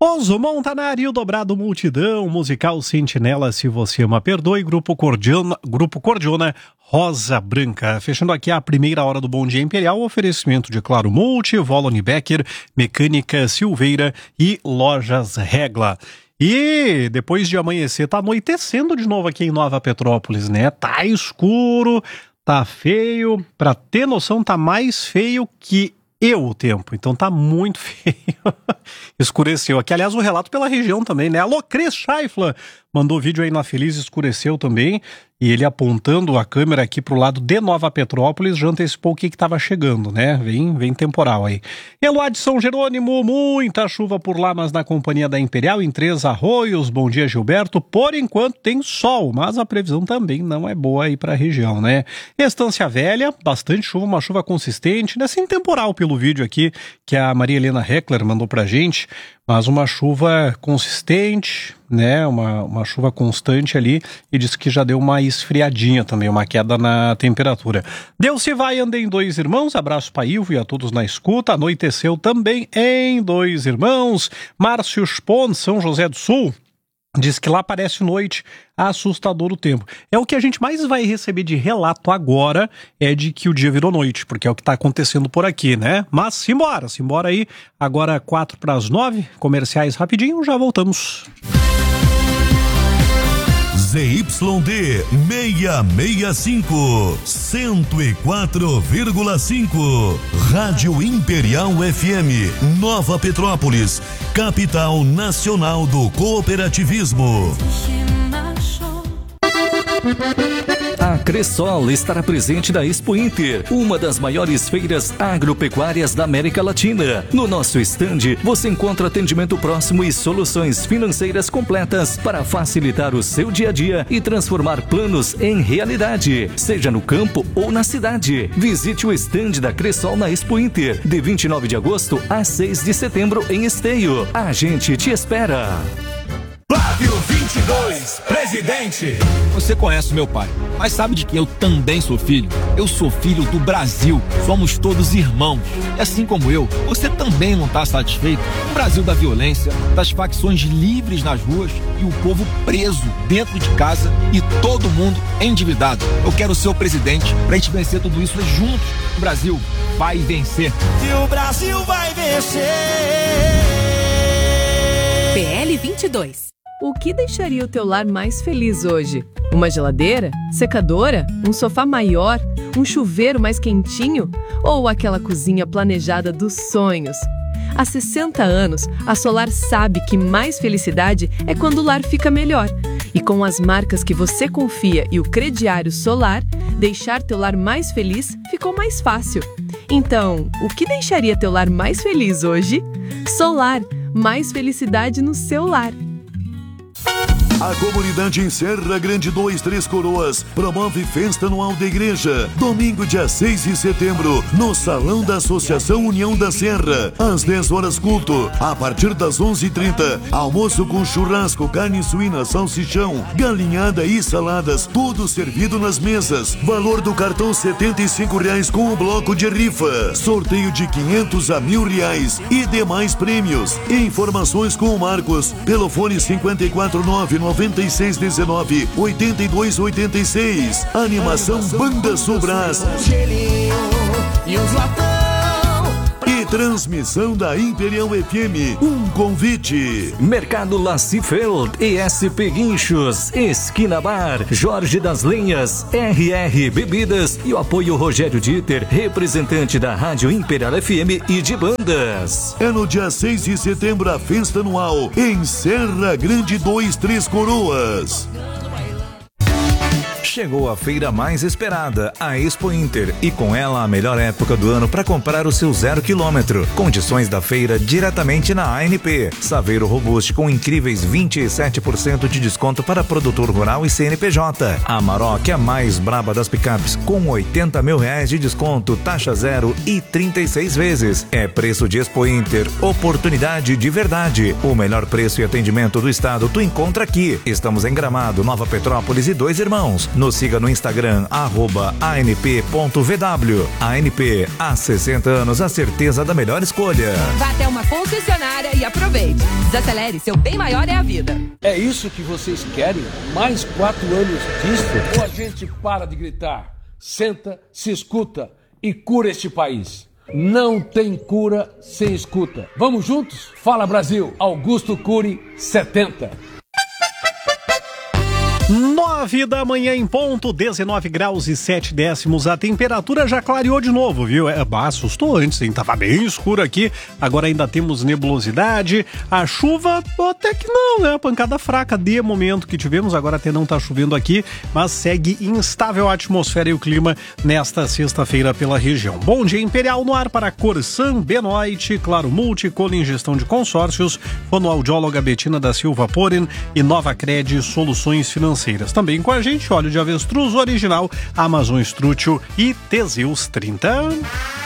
Oso Montanari, o dobrado multidão, musical Sentinela, Se Você Ama Perdoe, Grupo Cordiona, Rosa Branca. Fechando aqui a primeira hora do Bom Dia Imperial, oferecimento de Claro Multi, Volone Becker, Mecânica Silveira e Lojas Regla. E depois de amanhecer, tá anoitecendo de novo aqui em Nova Petrópolis, né? Tá escuro, tá feio. Pra ter noção, tá mais feio que o tempo. Então tá muito feio. Escureceu aqui. Aliás, o relato pela região também, né? Alô, Cris Scheifler mandou vídeo aí na Feliz, escureceu também. E ele apontando a câmera aqui pro lado de Nova Petrópolis, já antecipou o que estava chegando, né? Vem temporal aí. Eloá de São Jerônimo, muita chuva por lá, mas na companhia da Imperial, em Três Arroios. Bom dia, Gilberto. Por enquanto tem sol, mas a previsão também não é boa aí pra região, né? Estância Velha, bastante chuva, uma chuva consistente, né? Sem temporal pelo vídeo aqui que a Maria Helena Heckler mandou pra gente, mas uma chuva consistente, né? Uma chuva constante ali, e disse que já deu uma esfriadinha também, uma queda na temperatura. Deus-se vai, anda em Dois Irmãos, abraço para Ivo e a todos na escuta. Anoiteceu também em Dois Irmãos. Márcio Spon, São José do Sul, diz que lá parece noite, assustador o tempo. É o que a gente mais vai receber de relato agora, é de que o dia virou noite, porque é o que está acontecendo por aqui, né? Mas simbora aí, agora 8:45, comerciais rapidinho, já voltamos. ZYD 665, 104,5. Rádio Imperial FM, Nova Petrópolis, capital nacional do cooperativismo. A Cressol estará presente na Expo Inter, uma das maiores feiras agropecuárias da América Latina. No nosso estande, você encontra atendimento próximo e soluções financeiras completas para facilitar o seu dia a dia e transformar planos em realidade, seja no campo ou na cidade. Visite o estande da Cressol na Expo Inter, de 29 de agosto a 6 de setembro em Esteio. A gente te espera. Flávio 22, presidente. Você conhece meu pai, mas sabe de que eu também sou filho? Eu sou filho do Brasil. Somos todos irmãos. E assim como eu, você também não está satisfeito com o Brasil da violência, das facções livres nas ruas e o povo preso dentro de casa e todo mundo endividado. Eu quero ser o presidente pra gente vencer tudo isso juntos. O Brasil vai vencer. E o Brasil vai vencer. PL 22. O que deixaria o teu lar mais feliz hoje? Uma geladeira? Secadora? Um sofá maior? Um chuveiro mais quentinho? Ou aquela cozinha planejada dos sonhos? Há 60 anos, a Solar sabe que mais felicidade é quando o lar fica melhor. E com as marcas que você confia e o crediário Solar, deixar teu lar mais feliz ficou mais fácil. Então, o que deixaria teu lar mais feliz hoje? Solar, mais felicidade no seu lar. A comunidade em Serra Grande 2, Três Coroas promove festa anual da igreja. Domingo, dia 6 de setembro, no Salão da Associação União da Serra. Às 10 horas, culto. A partir das 11h30, almoço com churrasco, carne suína, salsichão, galinhada e saladas. Tudo servido nas mesas. Valor do cartão R$ 75 com o bloco de rifa. Sorteio de 500 a R$1.000 e demais prêmios. Informações com o Marcos pelo fone 549-9619-8286. Animação Banda Sobras. E transmissão da Imperial FM. Um convite. Mercado Lacifeld, ESP Guinchos, Esquina Bar, Jorge das Lenhas, RR Bebidas e o apoio Rogério Dieter, representante da Rádio Imperial FM e de bandas. É no dia 6 de setembro a festa anual em Serra Grande 2, Três Coroas. Chegou a feira mais esperada, a Expo Inter, e com ela a melhor época do ano para comprar o seu 0 km. Condições da feira diretamente na ANP. Saveiro Robuste com incríveis 27% de desconto para produtor rural e CNPJ. Amarok, a mais braba das picapes, com R$80 mil de desconto, taxa zero e 36 vezes. É preço de Expo Inter, oportunidade de verdade. O melhor preço e atendimento do estado tu encontra aqui. Estamos em Gramado, Nova Petrópolis e Dois Irmãos. Nos siga no Instagram, @anp.vw. ANP, há 60 anos, a certeza da melhor escolha. Vá até uma concessionária e aproveite. Desacelere, seu bem maior é a vida. É isso que vocês querem? Mais 4 anos disso? Ou a gente para de gritar, senta, se escuta e cura este país? Não tem cura sem escuta. Vamos juntos? Fala Brasil, Augusto Cury 70. 9 da manhã em ponto, 19 graus e 7 décimos. A temperatura já clareou de novo, viu? Assustou antes, hein? Tava bem escuro aqui. Agora ainda temos nebulosidade. A chuva, até que não, né? Pancada fraca de momento que tivemos. Agora até não tá chovendo aqui, mas segue instável a atmosfera e o clima nesta sexta-feira pela região. Bom dia Imperial no ar para Corsan, Benoit, Claro Multi, Colin Gestão de Consórcios, fonoaudióloga Betina da Silva Poren e Nova Cred Soluções Financeiras. Também com a gente, óleo de avestruz original, Amazon Strútil e Teseus 30.